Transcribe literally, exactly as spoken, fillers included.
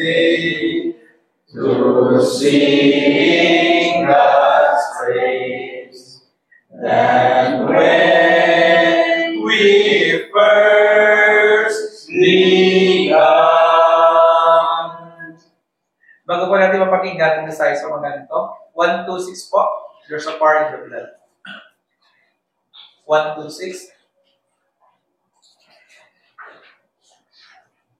to sing God's praise, than when we first began. Bago po natin mapakinggan ang size sa mga ganito, one, two, six po. There's a part in the blood. one, two, six.